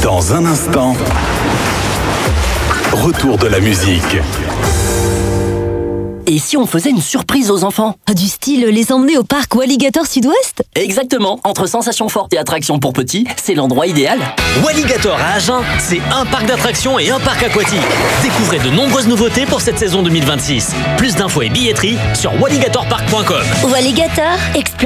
Dans un instant, retour de la musique. Et si on faisait une surprise aux enfants? Du style les emmener au parc Walligator Sud-Ouest? Exactement, entre sensations fortes et attractions pour petits, c'est l'endroit idéal. Walligator à Agen, c'est un parc d'attractions et un parc aquatique. Découvrez de nombreuses nouveautés pour cette saison 2026. Plus d'infos et billetterie sur walligatorpark.com. Walligator, explore